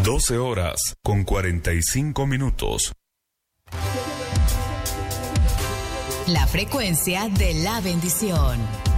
12 horas con 45 minutos. La frecuencia de la bendición.